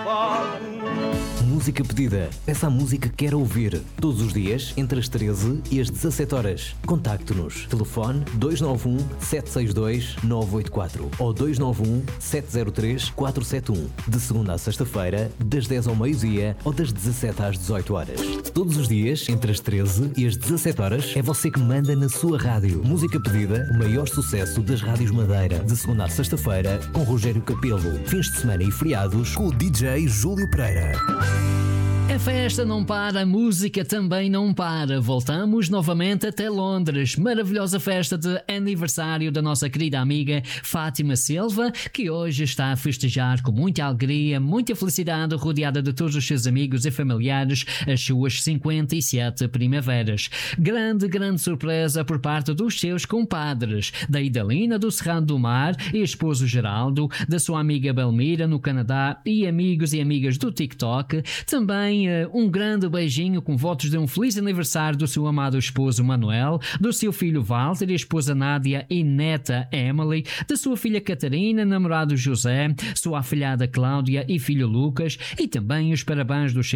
Música pedida. Peça a música que quer ouvir. Todos os dias, entre as 13 e as 17 horas. Contacte-nos. Telefone 291 762 984 ou 291 703 471. De segunda a sexta-feira, das 10 ao meio-dia ou das 17 às 18 horas. Todos os dias, entre as 13 e as 17 horas, é você que manda na sua rádio. Música pedida, o maior sucesso das rádios Madeira. De segunda a sexta-feira, com Rogério Capelo. Fins de semana e feriados, com o DJ Júlio Pereira. A festa não para, a música também não para. Voltamos novamente até Londres. Maravilhosa festa de aniversário da nossa querida amiga Fátima Silva, que hoje está a festejar com muita alegria, muita felicidade, rodeada de todos os seus amigos e familiares, as suas 57 primaveras. Grande surpresa por parte dos seus compadres, da Idalina do Cerrado do Mar e esposo Geraldo, da sua amiga Belmira no Canadá e amigos e amigas do TikTok. Também um grande beijinho com votos de um feliz aniversário do seu amado esposo Manuel, do seu filho Walter e esposa Nádia e neta Emily, da sua filha Catarina, namorado José, sua afilhada Cláudia e filho Lucas, e também os parabéns dos